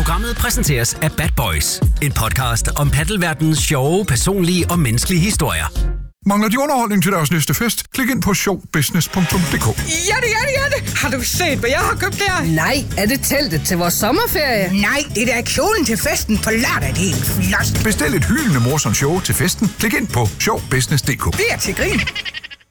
Programmet præsenteres af Bad Boys. En podcast om paddelverdenens sjove, personlige og menneskelige historier. Mangler de underholdning til deres næste fest? Klik ind på showbusiness.dk. Ja det. Har du set, hvad jeg har købt der? Nej, er det teltet til vores sommerferie? Nej, det er kjolen til festen på lørdag. Det er helt flot. Bestil et hyldende morsomt show til festen. Klik ind på showbusiness.dk. Det er til grin.